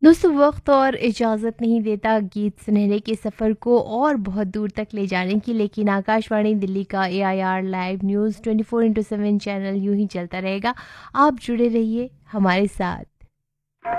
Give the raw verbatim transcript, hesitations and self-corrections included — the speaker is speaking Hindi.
दोस्तों, वक्त और इजाज़त नहीं देता गीत सुनहरे के सफ़र को और बहुत दूर तक ले जाने की, लेकिन आकाशवाणी दिल्ली का ए I R live news twenty four into seven channel यूं ही चलता रहेगा। आप जुड़े रहिए हमारे साथ।